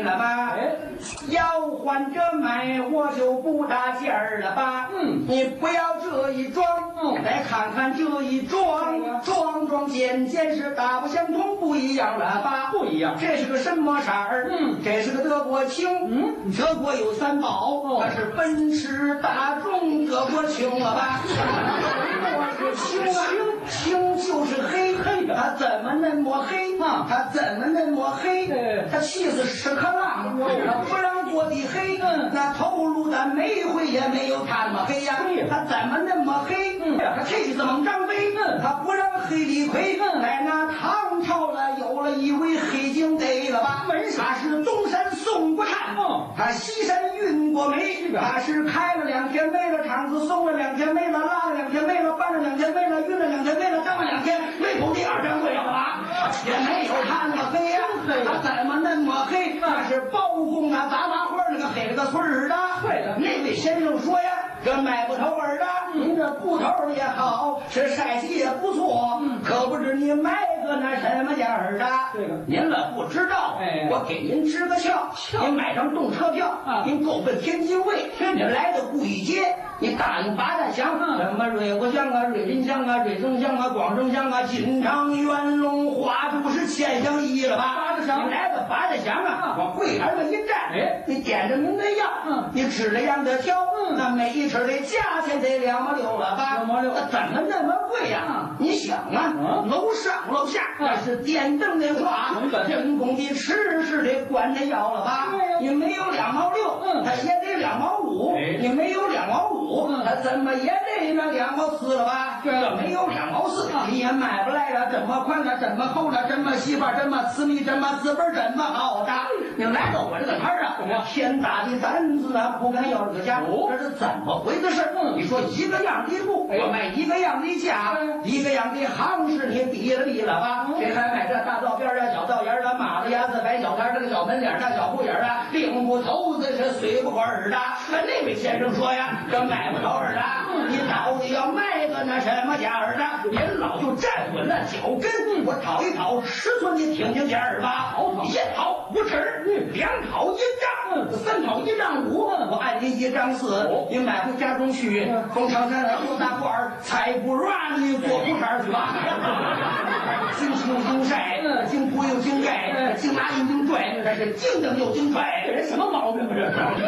了吧？要换着买我就不搭价儿了吧？你不要这一装，再看看这一装，装装件件是大不相同，不一样了吧？ 不一样。 这是个什么色儿？这是个德国青。德国有三宝，它是奔驰、大众、德国青了吧？我是青啊，青就是黑，它怎么那么黑？它怎么那么黑？它气死屎壳郎，它不让过的黑，那投入的煤灰也没有它那么黑呀。它怎么那么黑？它气死猛张飞，它不让黑李逵。在那唐朝了，有了一位黑警贼了吧？他是东山宋国汉，他西山运过煤，他是开了2天煤了，厂子送了2天煤了，拉了2天煤了，搬了2天煤了，运了2天煤了，当了2天煤土地2掌柜了吧？也没有他那么黑呀，他怎么那么黑？他是包公啊，杂麻花那个黑了个村儿的。那位先生说呀，这买不头儿的，您这布头也好，是晒洗也不错，可不知你买个那什么价儿的？您了不知道，我给您支个窍，您买张动车票，您购奔天津卫，您来到故意街，你打听八大乡，什么瑞国乡啊、瑞林乡啊、瑞增乡啊、广正乡啊、金昌、元龙、花都是千乡一了吧？八大乡，你来到八大乡啊，往柜台上一站，你点着您的药，你指着样的挑，那每一尺的价钱得2毛6了吧？2毛6，怎么那么贵呀？你想啊，楼上楼下那是电灯的话，人工的吃是得管着药了吧？你没有2毛6，它也得2毛5，你没有2毛5，它怎么也得那2毛4了吧？这没有2毛4，你也买不来了。这么宽了，这么厚了，这么细吧，这么私密，这么资本，这么好的。你来到我这个摊儿啊，天大的胆子啊，不敢要这个价，这是怎么回的事？你说一个样的布，我卖一个样的价，一个样的行市，你比了吧？谁还买这大道边啊、小道沿的、马子牙子、白小摊这个小门脸的、小布眼的、领布头子是随不管的？那位先生说呀，这买不着耳的，你到底要卖个那什么价儿的？您老就站稳了脚跟，我讨一讨尺寸，你听听价儿吧。1讨5尺，2讨1丈，3讨1丈5，我按您1丈4，您买回家中去，从长山来多大罐儿，才不软你做裤衩去吧。经出经晒，经铺又经盖，经拉又经拽，这是经蹬又经拽，这人什么毛病啊？这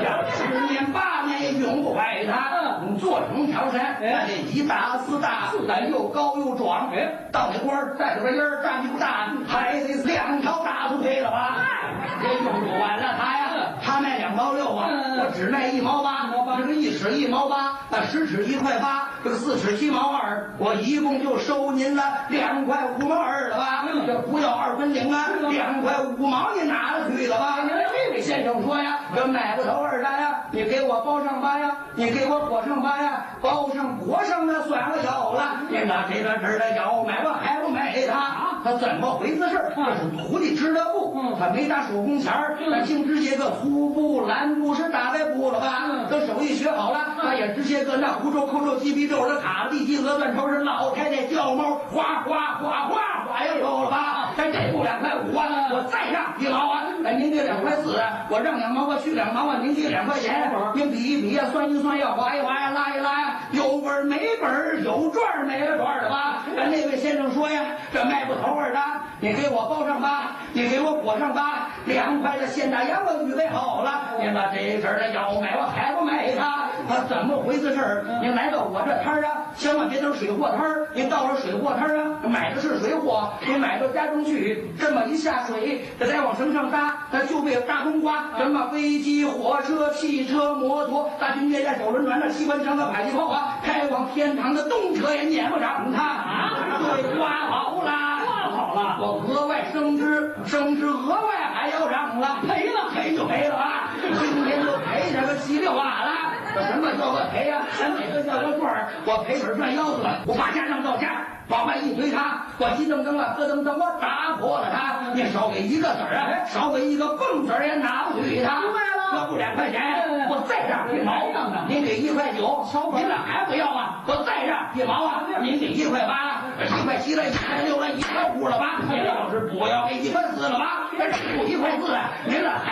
10年8年也用不坏它。做成条山，那得1大4大，4大又高又壮。到那官儿带着个烟儿，站起不大，还得2条大腿配了吧？这用不完了他呀，他卖2毛6啊，我只卖1毛8，这个1尺1毛8，那10尺1块8，这个4尺7毛2，我一共就收您了2块5毛2了吧？这不要2分领啊，2块5毛你拿了去了吧？这位先生说呀，这买不头2单呀，你给我包上8呀，你给我裹上8呀，包上裹上那算了有了，您拿这个这的要买我还不买他？他怎么回事？这是徒弟织的布，他没打手工钱儿，他净织些个粗布、蓝布是大白布了吧？等手艺学好了，他也织些个那胡皱、扣皱、鸡皮皱的卡地鸡鹅断头是老太太掉毛，哗哗哗哗哗也有了吧？这布2块5啊，我再让1毛啊，您给2块4，我让2毛，我去2毛啊，您给2块钱，您比一比呀，算一算呀，划一划呀，拉一拉呀，有本儿没本儿，有赚儿没了赚儿的吧？那位先生说呀，这卖不头儿的，你给我包上8，你给我裹上8，2块的现大洋我预备好了，您把这事儿的要买我还不买他？他怎么回事？您来到我这摊儿啊，千万别等水货摊儿，您到了水货摊儿啊，买的是水货，您买到家中去，这么一下水，这再往绳上搭，它就被大冬瓜，什么飞机、火车、汽车、摩托、大军列舰、小轮船的机关枪的迫击炮啊，开往天堂的动车也撵不上它啊！对，刮好了，我额外升职，额外还要涨了，赔就赔了啊！今天就赔这个7、6瓦了。什么叫个赔呀？哪个叫个赚儿？我赔本赚腰子了，我把家上到家，往外一推他，我一蹬蹬了，咯噔噔，我打破了他。你少给1个子儿啊，少给1个蹦子儿也拿不去他。这不2块钱，我再让1毛，您给1块9，您俩还不要啊？我再让1毛啊，您给1块8，1块7了，1块6了，1块5了吧？您要是不要给1块4了吧？这不1块4，您俩还。